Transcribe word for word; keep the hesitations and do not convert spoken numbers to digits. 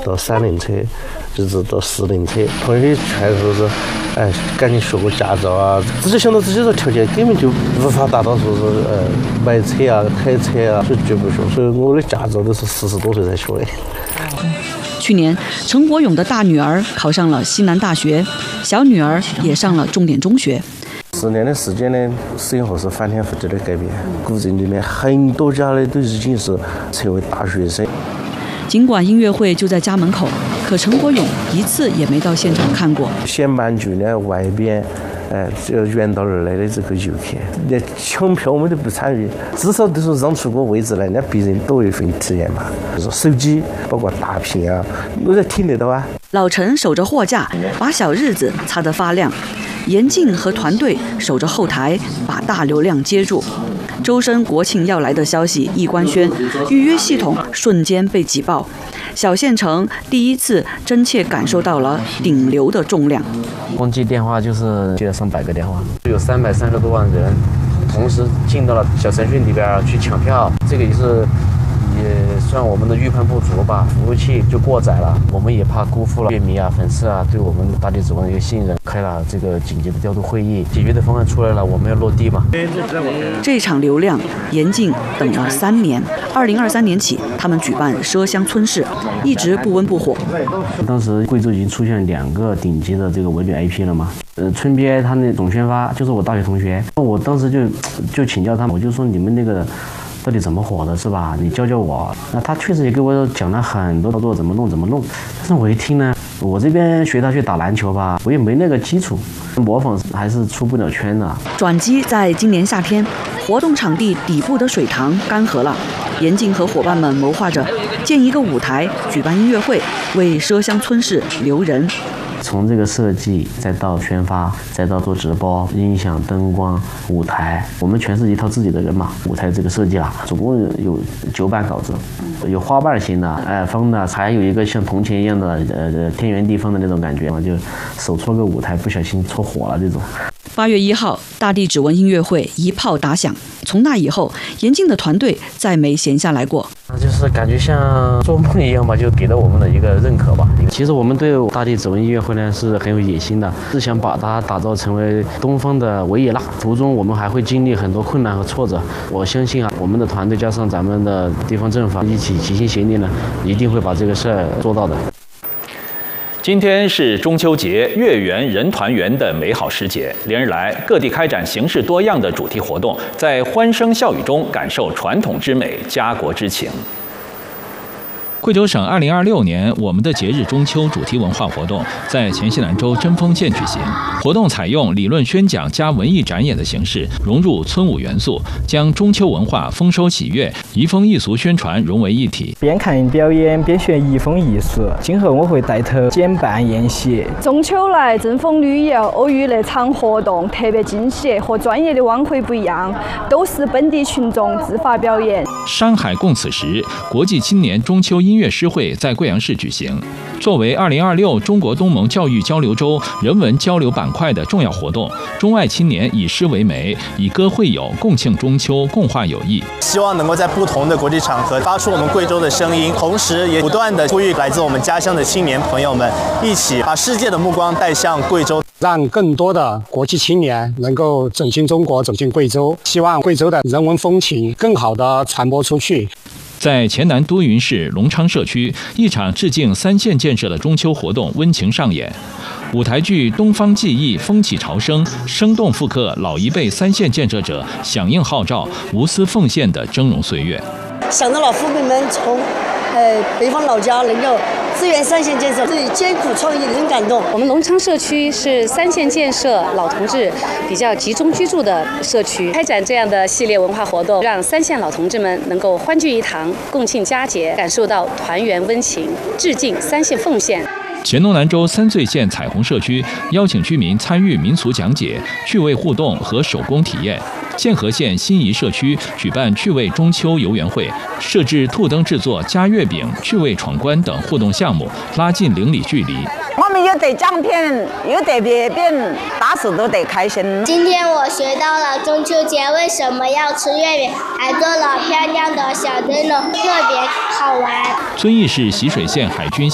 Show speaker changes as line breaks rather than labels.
到三轮车，一直到四轮车，同学全说是，哎，赶紧学个驾照啊！自己想到自己的条件根本就无法达到，说是呃买车啊、开车啊，所以绝不学。所以我的驾照都是四十多岁才学的。
去年，陈国勇的大女儿考上了西南大学，小女儿也上了重点中学。
十年的时间呢，摄影后是翻天覆地的改变。古镇里面很多家呢都已经是成为大学生。
尽管音乐会就在家门口，可陈国勇一次也没到现场看过。县
办局呢外边，哎，这远道而来的这个游客，连抢票我们都不参与，至少都是让出个位置来，让别人多一份体验嘛。就是手机，包括大屏啊，我都听得到啊。
老陈守着货架，把小日子擦得发亮。严静和团队守着后台，把大流量接住。周深国庆要来的消息一官宣，预约系统瞬间被挤爆。小县城第一次真切感受到了顶流的重量。
光接电话就是接了上百个电话，有三百三十多万人同时进到了小程序里边去抢票，这个也是。也算我们的预判不足吧，服务器就过载了，我们也怕辜负了乐迷啊、粉丝啊对我们大地指纹的一个信任，开了这个紧急的调度会议，解决的方案出来了，我们要落地嘛。
这场流量，严禁等了三年，二零二三年起，他们举办麝乡村市，一直不温不火。
当时贵州已经出现两个顶级的这个文旅 I P 了嘛，呃，春编他那总宣发就是我大学同学，我当时就就请教他们，我就说你们那个。到底怎么火的，是吧？你教教我。那他确实也给我讲了很多操作，怎么弄怎么弄。但是我一听呢，我这边学他去打篮球吧，我也没那个基础，模仿还是出不了圈的。
转机在今年夏天，活动场地底部的水塘干涸了。严静和伙伴们谋划着建一个舞台，举办音乐会，为麝乡村市留人。
从这个设计，再到宣发，再到做直播、音响、灯光、舞台，我们全是一套自己的人嘛。舞台这个设计啦，总共有九版稿子，有花瓣型的、哎风的，还有一个像铜钱一样的呃天圆地方的那种感觉嘛，就手搓个舞台不小心搓火了这种。
八月一号，大地指纹音乐会一炮打响。从那以后，严静的团队再没闲下来过。
就是感觉像做梦一样吧，就给了我们的一个认可吧。其实我们对大地指纹音乐会呢是很有野心的，是想把它打造成为东方的维也纳。途中我们还会经历很多困难和挫折。我相信啊，我们的团队加上咱们的地方政府一起齐心协力呢，一定会把这个事儿做到的。
今天是中秋节，月圆人团圆的美好时节。连日来，各地开展形式多样的主题活动，在欢声笑语中感受传统之美、家国之情。贵州省二零二六年我们的节日中秋主题文化活动在黔西南州针锋县举行。活动采用理论宣讲加文艺展演的形式，融入村舞元素，将中秋文化、丰收喜悦、移风易俗宣传融为一体。
边看表演边学移风易俗。今后我会带头减半宴席。
中秋来针锋旅游欧娱那场活动特别惊喜，和专业的晚会不一样，都是本地群众自发表演。
山海共此时，国际青年中秋音乐诗会在贵阳市举行。作为二零二六中国东盟教育交流周人文交流板块的重要活动，中外青年以诗为媒，以歌会友，共庆中秋，共话友谊。
希望能够在不同的国际场合发出我们贵州的声音，同时也不断的呼吁来自我们家乡的青年朋友们，一起把世界的目光带向贵州，
让更多的国际青年能够走进中国，走进贵州。希望贵州的人文风情更好的传播出去。
在黔南都匀市隆昌社区，一场致敬三线建设的中秋活动温情上演。舞台剧《东方记忆》风起潮生，生动复刻老一辈三线建设者响应号召、无私奉献的峥嵘岁月。
想到了父辈们从呃北方老家能够支援三线建设，自己艰苦创业，很感动。
我们隆昌社区是三线建设老同志比较集中居住的社区，开展这样的系列文化活动，让三线老同志们能够欢聚一堂，共庆佳节，感受到团圆温情，致敬三线奉献。
黔东南州三岁县彩虹社区邀请居民参与民俗讲解、趣味互动和手工体验。建和县新沂社区举办趣味中秋游园会，设置兔灯制作、加月饼、趣味闯关等互动项目，拉近邻里距离。
我们有得奖品，有得月饼，大事都得开心。
今天我学到了中秋节为什么要吃月饼，还做了漂亮的小灯笼，特别好玩。
遵义市习水县海军